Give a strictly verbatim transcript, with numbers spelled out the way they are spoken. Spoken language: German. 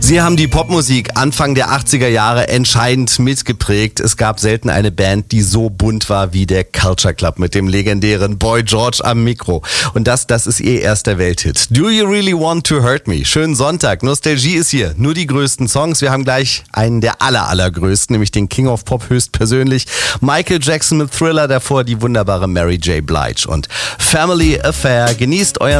Sie haben die Popmusik Anfang der achtziger Jahre entscheidend mitgeprägt. Es gab selten eine Band, die so bunt war wie der Culture Club mit dem legendären Boy George am Mikro. Und das, das ist ihr erster Welthit. Do You Really Want to Hurt Me? Schönen Sonntag. Nostalgie ist hier. Nur die größten Songs. Wir haben gleich einen der aller, allergrößten, nämlich den King of Pop höchstpersönlich. Michael Jackson mit Thriller, davor die wunderbare Mary J. Blige und Family Affair. Genießt euer